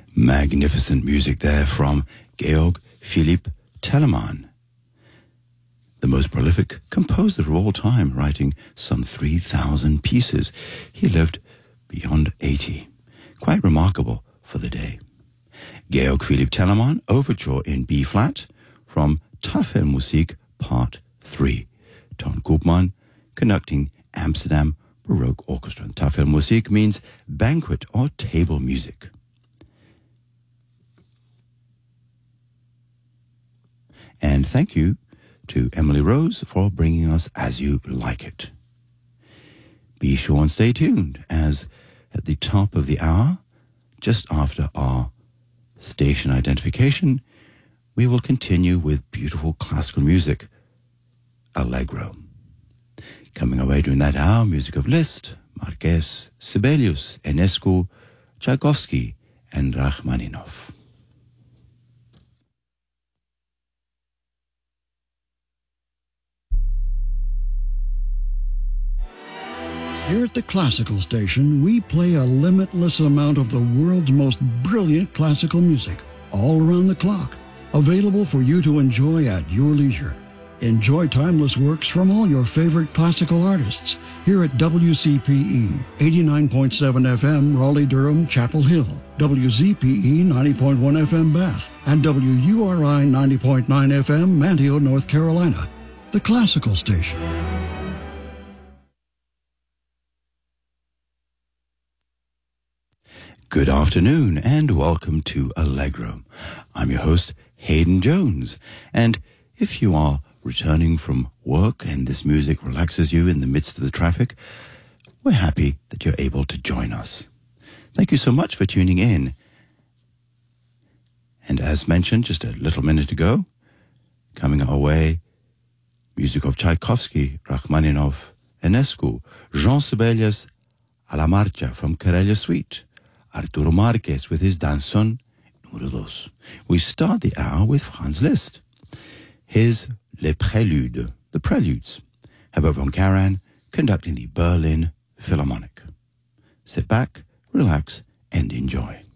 Magnificent music there from Georg Philipp Telemann, the most prolific composer of all time, writing some 3,000 pieces. He lived beyond 80. Quite remarkable for the day. Georg Philipp Telemann, Overture in B-flat from Tafelmusik Part 3. Ton Koopman conducting Amsterdam Baroque Orchestra. Tafelmusik means banquet or table music. And thank you to Emily Rose for bringing us As You Like It. Be sure and stay tuned, as at the top of the hour, just after our station identification, we will continue with beautiful classical music, Allegro. Coming away during that hour, music of Liszt, Marquez, Sibelius, Enescu, Tchaikovsky, and Rachmaninoff. Here at the Classical Station, we play a limitless amount of the world's most brilliant classical music, all around the clock, available for you to enjoy at your leisure. Enjoy timeless works from all your favorite classical artists here at WCPE 89.7 FM Raleigh-Durham Chapel Hill, WZPE 90.1 FM Bath, and WURI 90.9 FM Manteo, North Carolina. The Classical Station. Good afternoon and welcome to Allegro. I'm your host, Hayden Jones, and if you are returning from work and this music relaxes you in the midst of the traffic, we're happy that you're able to join us. Thank you so much for tuning in. And as mentioned just a little minute ago, coming our way, music of Tchaikovsky, Rachmaninoff, Enescu, Jean Sibelius, Alla Marcia from Karelia Suite, Arturo Marquez with his Danson Número 2. We start the hour with Franz Liszt, his Les Préludes, the Preludes, Herbert von Karajan conducting the Berlin Philharmonic. Sit back, relax, and enjoy.